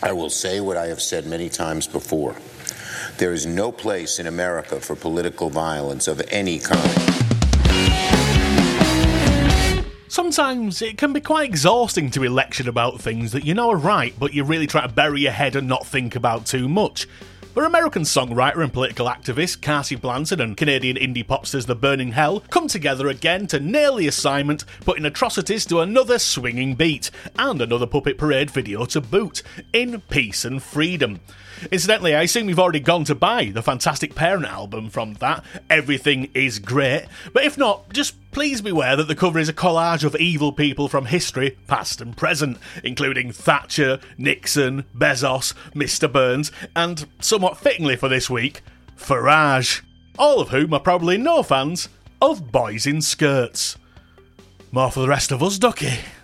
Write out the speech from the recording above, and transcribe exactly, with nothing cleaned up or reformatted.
I will say what I have said many times before. There is no place in America for political violence of any kind. Sometimes it can be quite exhausting to be lectured about things that you know are right, but you really try to bury your head and not think about too much. But American songwriter and political activist Cassie Blanton and Canadian indie popsters The Burning Hell come together again to nail the assignment, putting atrocities to another swinging beat, and another Puppet Parade video to boot, in Peace and Freedom. Incidentally, I assume you've already gone to buy the Fantastic Parent album from that, Everything Is Great, but if not, just please beware that the cover is a collage of evil people from history, past and present, including Thatcher, Nixon, Bezos, Mister Burns, and, somewhat fittingly for this week, Farage, all of whom are probably no fans of boys in skirts. More for the rest of us, Ducky.